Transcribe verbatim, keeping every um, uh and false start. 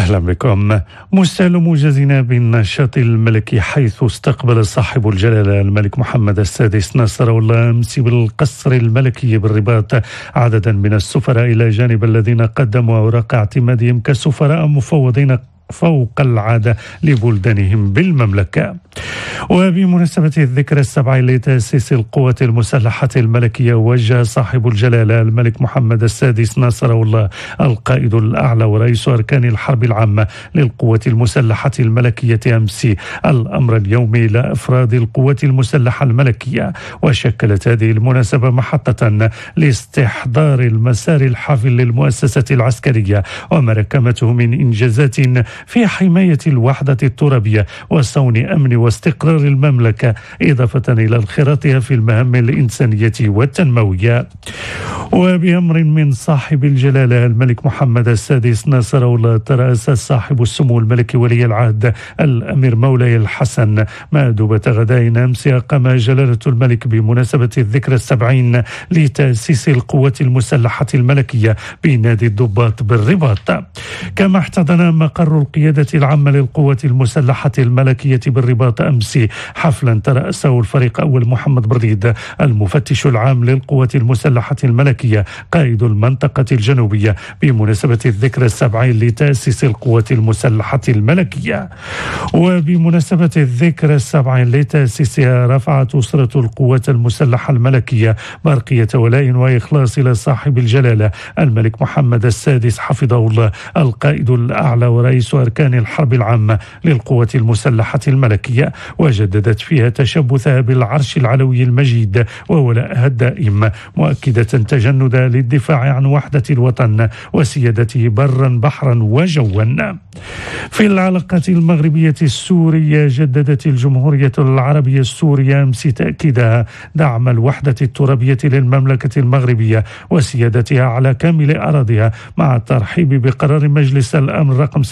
أهلا بكم. مستهل موجزنا بالنشاط الملكي، حيث استقبل صاحب الجلالة الملك محمد السادس ناصر الله أمس بالقصر الملكي بالرباط عددا من السفراء إلى جانب الذين قدموا أوراق اعتمادهم كسفراء مفوضين فوق العادة لبلدانهم بالمملكة. وبمناسبة الذكرى السبعين لتأسيس القوات المسلحة الملكية، وجه صاحب الجلالة الملك محمد السادس ناصر الله القائد الأعلى ورئيس أركان الحرب العامة للقوات المسلحة الملكية أمس الأمر اليومي إلى أفراد القوات المسلحة الملكية، وشكلت هذه المناسبة محطة لاستحضار المسار الحافل للمؤسسة العسكرية وما ركمته من إنجازات في حماية الوحدة الترابية وصون أمن واستقرار المملكة، إضافة إلى انخراطها في المهام الإنسانية والتنموية. وبأمر من صاحب الجلالة الملك محمد السادس ناصر الله، ترأس صاحب السمو الملكي ولي العهد الأمير مولاي الحسن مأدبة غداء أمس أقام جلالة الملك بمناسبة الذكرى السبعين لتأسيس القوات المسلحة الملكية بنادي الضباط بالرباط. كما احتضن مقر القيادة العامة للقوات المسلحة الملكية بالرباط أمس حفلا ترأسه الفريق أول محمد بريد المفتش العام للقوات المسلحة الملكية قائد المنطقة الجنوبية بمناسبة الذكرى السبعين لتأسيس القوات المسلحة الملكية. وبمناسبة الذكرى السبعين لتأسيسها رفعت أسرة القوات المسلحة الملكية برقية ولاء وإخلاص إلى صاحب الجلالة الملك محمد السادس حفظه الله القائد الأعلى ورئيس أركان الحرب العامة للقوات المسلحة الملكية، وجددت فيها تشبثها بالعرش العلوي المجيد وولائها الدائم، مؤكدة تجندها للدفاع عن وحدة الوطن وسيادته برا بحرا وجوا. في العلاقات المغربية السورية، جددت الجمهورية العربية السورية أمس تأكيدها دعم الوحدة الترابية للمملكة المغربية وسيادتها على كامل أراضيها، مع الترحيب بقرار مجلس الأمن رقم